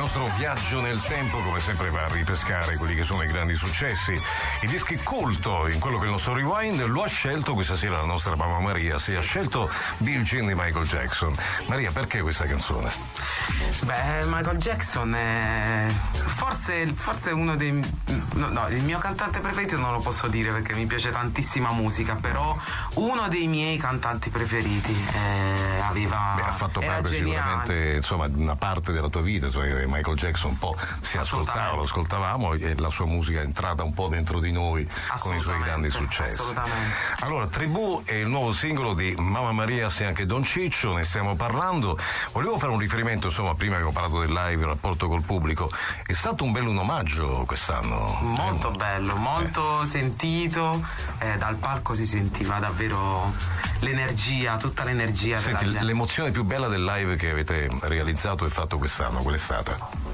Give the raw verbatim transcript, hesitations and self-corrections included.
nostro viaggio nel tempo, come sempre, va a ripescare quelli che sono i grandi successi, i dischi culto in quello che è il nostro rewind. Lo ha scelto questa sera la nostra Mamma Maria, si ha scelto Billie Jean di Michael Jackson. Maria, perché questa canzone? Beh, Michael Jackson è forse, forse uno dei no, no, il mio cantante preferito non lo posso dire perché mi piace tantissima musica, però uno dei miei cantanti preferiti. eh, aveva Beh, ha fatto parte geniale. Sicuramente, insomma, una parte della tua vita, cioè Michael Jackson un po' si ascoltava, lo ascoltavamo e la sua musica è entrata un po' dentro di noi con i suoi grandi successi. Assolutamente. Allora, Tribù è il nuovo singolo di Mamma Maria, se anche Don Ciccio, ne stiamo parlando. Volevo fare un riferimento, insomma, prima abbiamo parlato del live, il rapporto col pubblico. È stato un bello omaggio quest'anno. Molto eh, bello, molto eh. sentito, eh, dal palco si sentiva davvero l'energia, tutta l'energia. Senti, della gente. L'emozione più bella del live che avete realizzato e fatto quest'anno, qual è stata?